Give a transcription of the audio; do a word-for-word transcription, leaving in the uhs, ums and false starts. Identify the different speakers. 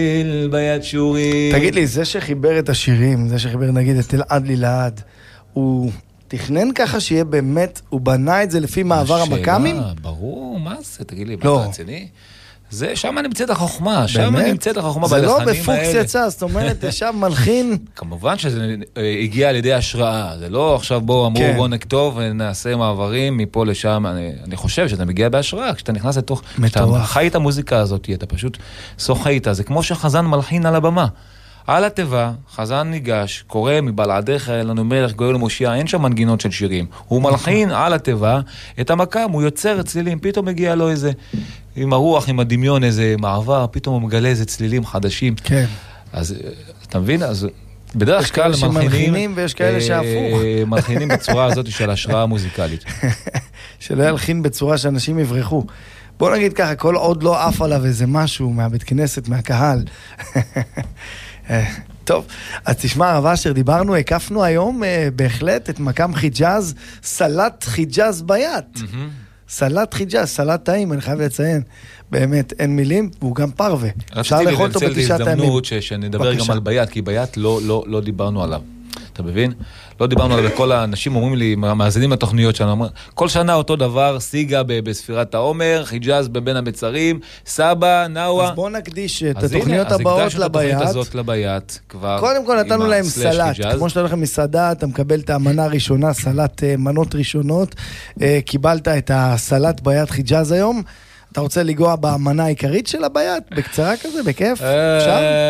Speaker 1: ביד שורים.
Speaker 2: תגיד לי, זה שחיבר את השירים, זה שחיבר נגיד את אלעד ללעד, הוא תכנן ככה שיהיה באמת, הוא בנה את זה לפי מעבר המקאמים?
Speaker 1: ברור, מה זה? תגיד לי,
Speaker 2: לא.
Speaker 1: מה אתה רציני? זה, שם נמצאת החוכמה, שם נמצאת החוכמה בלחנים האלה.
Speaker 2: זה לא בפוקס יצא, זאת אומרת, שם מלחין.
Speaker 1: כמובן שזה הגיע על ידי השראה, זה לא עכשיו בואו אמרו בואו נכתוב ונעשה מעברים מפה לשם, אני, אני חושב שזה מגיע בהשראה, כשאתה נכנס לתוך, כשאתה חי את המוזיקה הזאת, אתה פשוט שוחה איתה, זה כמו שחזן מלחין על הבמה. על הטבע, חזן ניגש, קורא מבלעדיך אלינו מלך גואל ומושיע, אין שם מנגינות של שירים. הוא מלחין על הטבע את המקם, הוא יוצר צלילים, פתאום מגיע לו איזה, עם הרוח, עם הדמיון, איזה מעבר, פתאום הוא מגלה איזה צלילים חדשים.
Speaker 2: כן.
Speaker 1: אז אתה מבין? אז בדרך כלל
Speaker 2: מלחינים, ויש כאלה שהפוך.
Speaker 1: מלחינים בצורה הזאת של השראה מוזיקלית.
Speaker 2: שלא ילחין בצורה שאנשים יברחו. בוא נגיד ככה, כל עוד לא עף עליו איזה משהו מהבית כנסת, מהקהל. טוב, אז תשמע הרב אשר, דיברנו, הקפנו היום בהחלט את מקם חיג'אז, סלט חיג'אז ביד. סלט חיג'אז, סלט טעים, אני חייב לציין. באמת, אין מילים, והוא גם פרווה.
Speaker 1: אפשר לאכול אותו בתשעת הימים. רציתי לנצל הזדמנות שנדבר גם על ביד, כי ביד לא דיברנו עליו. אתה מבין? לא דיברנו עליו, כל האנשים אומרים לי, מאזינים לתוכניות שלנו, כל שנה אותו דבר, סיגה בספירת העומר, חיג'אז בבין המצרים, סבא, נאווה.
Speaker 2: אז בואו נקדיש את התוכניות הבאות
Speaker 1: לביית.
Speaker 2: קודם כל נתנו להם סלט, כמו שאתה הולך למסעדה, אתה מקבל את המנה הראשונה, סלט מנות ראשונות, קיבלת את הסלט ביית חיג'אז היום, אתה רוצה לגוע במנה העיקרית של הביית? בקצרה כזה, בכיף? אפשר?